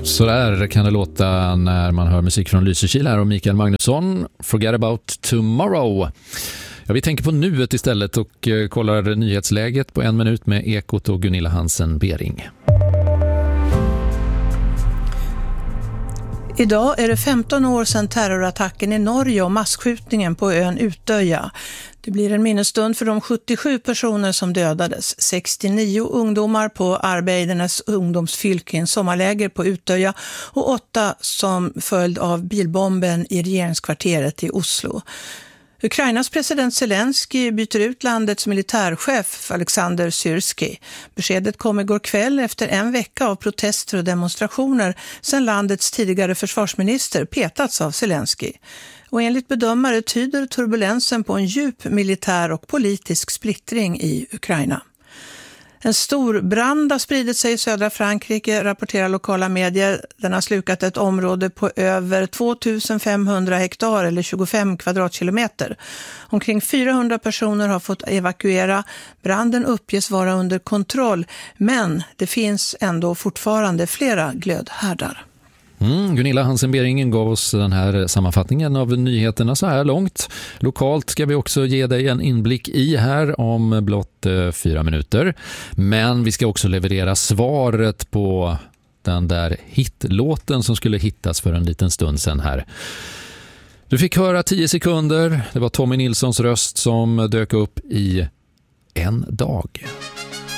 Så där kan det låta när man hör musik från Lysekil här och Mikael Magnusson. Forget about tomorrow. Ja, vi tänker på nuet istället och kollar nyhetsläget på 1 minut med Ekot och Gunilla Hansen-Bering. Idag är det 15 år sedan terrorattacken i Norge och masskjutningen på ön Utöja. Det blir en minnesstund för de 77 personer som dödades. 69 ungdomar på Arbeidernes ungdomsfylke i en sommarläger på Utöja och 8 som följd av bilbomben i regeringskvarteret i Oslo. Ukrainas president Zelensky byter ut landets militärchef Alexander Syrskij. Beskedet kom igår kväll efter en vecka av protester och demonstrationer sedan landets tidigare försvarsminister petats av Zelensky. Och enligt bedömare tyder turbulensen på en djup militär och politisk splittring i Ukraina. En stor brand har spridit sig i södra Frankrike, rapporterar lokala medier. Den har slukat ett område på över 2500 hektar eller 25 kvadratkilometer. Omkring 400 personer har fått evakuera. Branden uppges vara under kontroll, men det finns ändå fortfarande flera glödhärdar. Gunilla Hansen-Beringen gav oss den här sammanfattningen av nyheterna så här långt. Lokalt ska vi också ge dig en inblick i här om blott 4 minuter. Men vi ska också leverera svaret på den där hitlåten som skulle hittas för en liten stund sedan här. Du fick höra 10 sekunder. Det var Tommy Nilssons röst som dök upp i En dag.